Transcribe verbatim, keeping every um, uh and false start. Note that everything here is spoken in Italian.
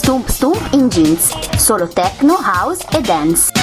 Stump Stump in Jeans, solo techno, house e dance.